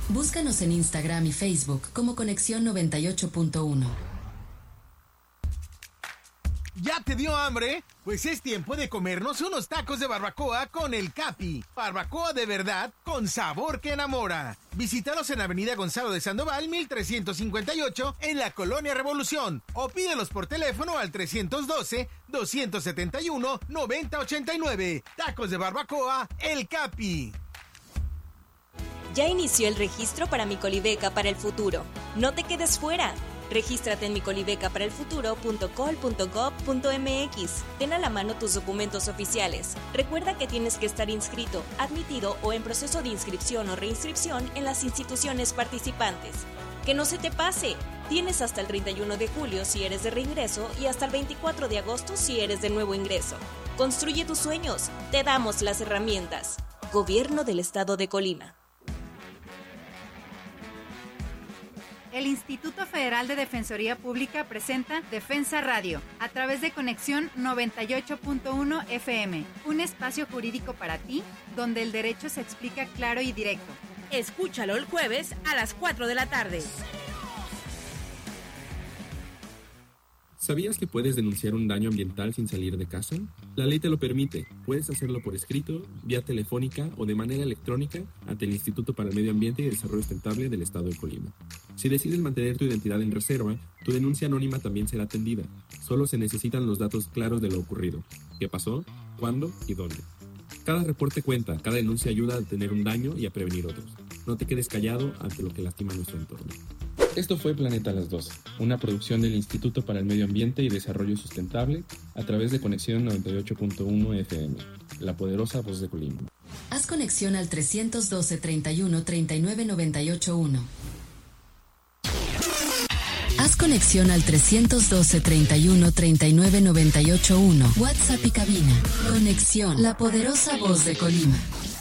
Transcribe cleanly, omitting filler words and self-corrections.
Búscanos en Instagram y Facebook como Conexión 98.1. ¿Ya te dio hambre? Pues es tiempo de comernos unos tacos de barbacoa con el Capi. Barbacoa de verdad con sabor que enamora. Visítalos en Avenida Gonzalo de Sandoval, 1358, en la Colonia Revolución. O pídelos por teléfono al 312-271-9089. Tacos de barbacoa, el Capi. Ya inició el registro para Mi Colibeca para el futuro. No te quedes fuera. Regístrate en micolibecaparelfuturo.col.gov.mx. Ten a la mano tus documentos oficiales. Recuerda que tienes que estar inscrito, admitido o en proceso de inscripción o reinscripción en las instituciones participantes. ¡Que no se te pase! Tienes hasta el 31 de julio si eres de reingreso y hasta el 24 de agosto si eres de nuevo ingreso. Construye tus sueños. Te damos las herramientas. Gobierno del Estado de Colima. El Instituto Federal de Defensoría Pública presenta Defensa Radio, a través de Conexión 98.1 FM, un espacio jurídico para ti, donde el derecho se explica claro y directo. Escúchalo el jueves a las 4 de la tarde. ¿Sabías que puedes denunciar un daño ambiental sin salir de casa? La ley te lo permite. Puedes hacerlo por escrito, vía telefónica o de manera electrónica ante el Instituto para el Medio Ambiente y Desarrollo Sustentable del Estado de Colima. Si decides mantener tu identidad en reserva, tu denuncia anónima también será atendida. Solo se necesitan los datos claros de lo ocurrido. ¿Qué pasó? ¿Cuándo? ¿Y dónde? Cada reporte cuenta, cada denuncia ayuda a detener un daño y a prevenir otros. No te quedes callado ante lo que lastima nuestro entorno. Esto fue Planeta a las 12, una producción del Instituto para el Medio Ambiente y Desarrollo Sustentable a través de Conexión 98.1 FM, la poderosa voz de Colima. Haz conexión al 312-31-39-981. Haz conexión al 312-31-39-981. WhatsApp y cabina. Conexión, la poderosa voz de Colima.